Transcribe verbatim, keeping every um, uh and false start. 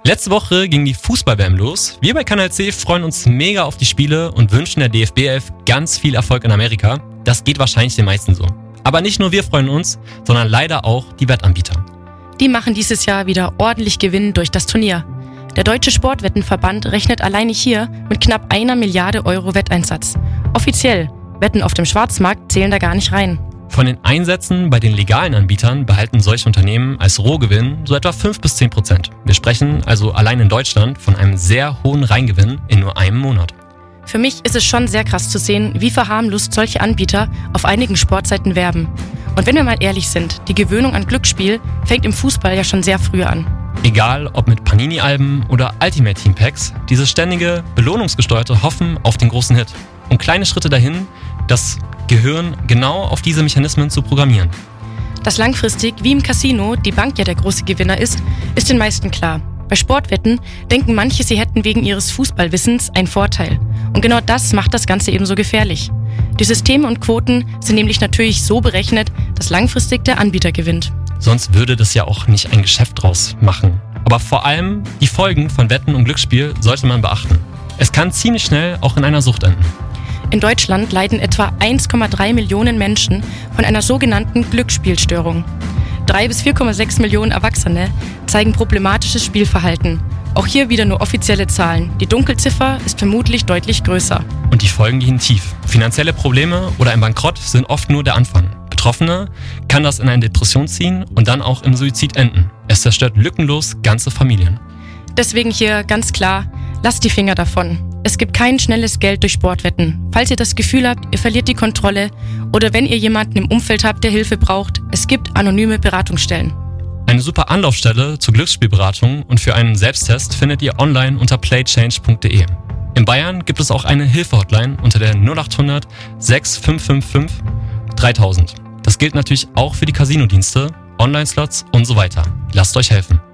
Letzte Woche ging die Fußball-W M los. Wir bei Kanal C freuen uns mega auf die Spiele und wünschen der D F B elf ganz viel Erfolg in Amerika. Das geht wahrscheinlich den meisten so. Aber nicht nur wir freuen uns, sondern leider auch die Wettanbieter. Die machen dieses Jahr wieder ordentlich Gewinn durch das Turnier. Der Deutsche Sportwettenverband rechnet alleine hier mit knapp einer Milliarde Euro Wetteinsatz. Offiziell, Wetten auf dem Schwarzmarkt zählen da gar nicht rein. Von den Einsätzen bei den legalen Anbietern behalten solche Unternehmen als Rohgewinn so etwa fünf bis zehn Prozent. Wir sprechen also allein in Deutschland von einem sehr hohen Reingewinn in nur einem Monat. Für mich ist es schon sehr krass zu sehen, wie verharmlost solche Anbieter auf einigen Sportseiten werben. Und wenn wir mal ehrlich sind, die Gewöhnung an Glücksspiel fängt im Fußball ja schon sehr früh an. Egal ob mit Panini-Alben oder Ultimate Team Packs, dieses ständige, belohnungsgesteuerte Hoffen auf den großen Hit. Und kleine Schritte dahin, das Gehirn genau auf diese Mechanismen zu programmieren. Dass langfristig, wie im Casino, die Bank ja der große Gewinner ist, ist den meisten klar. Bei Sportwetten denken manche, sie hätten wegen ihres Fußballwissens einen Vorteil. Und genau das macht das Ganze eben so gefährlich. Die Systeme und Quoten sind nämlich natürlich so berechnet, dass langfristig der Anbieter gewinnt. Sonst würde das ja auch nicht ein Geschäft draus machen. Aber vor allem die Folgen von Wetten und Glücksspiel sollte man beachten. Es kann ziemlich schnell auch in einer Sucht enden. In Deutschland leiden etwa eins Komma drei Millionen Menschen von einer sogenannten Glücksspielstörung. drei bis vier Komma sechs Millionen Erwachsene zeigen problematisches Spielverhalten. Auch hier wieder nur offizielle Zahlen. Die Dunkelziffer ist vermutlich deutlich größer. Und die Folgen gehen tief. Finanzielle Probleme oder ein Bankrott sind oft nur der Anfang. Betroffene kann das in eine Depression ziehen und dann auch im Suizid enden. Es zerstört lückenlos ganze Familien. Deswegen hier ganz klar, lasst die Finger davon. Es gibt kein schnelles Geld durch Sportwetten. Falls ihr das Gefühl habt, ihr verliert die Kontrolle oder wenn ihr jemanden im Umfeld habt, der Hilfe braucht, es gibt anonyme Beratungsstellen. Eine super Anlaufstelle zur Glücksspielberatung und für einen Selbsttest findet ihr online unter playchange punkt de. In Bayern gibt es auch eine Hilfe-Hotline unter der null acht hundert sechs fünf fünf fünf dreitausend. Das gilt natürlich auch für die Casino-Dienste, Online-Slots und so weiter. Lasst euch helfen.